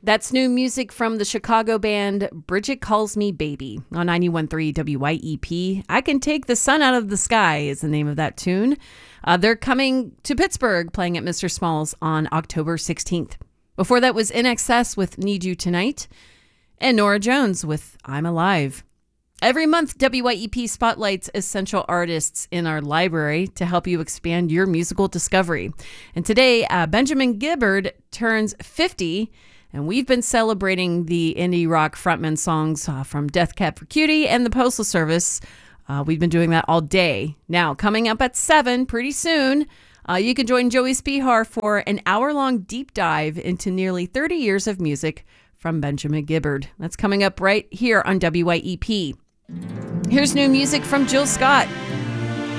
That's new music from the Chicago band Bridget Calls Me Baby on 91.3 WYEP. I Can Take the Sun Out of the Sky is the name of that tune. They're coming to Pittsburgh, playing at Mr. Smalls on October 16th. Before that was In Excess with Need You Tonight, and Nora Jones with I'm Alive. Every month, WYEP spotlights essential artists in our library to help you expand your musical discovery. And today, Benjamin Gibbard turns 50, and we've been celebrating the indie rock frontman songs from Death Cab for Cutie and the Postal Service. We've been doing that all day. Now, coming up at 7 pretty soon, you can join Joey Spihar for an hour-long deep dive into nearly 30 years of music from Benjamin Gibbard. That's coming up right here on WYEP. Here's new music from Jill Scott.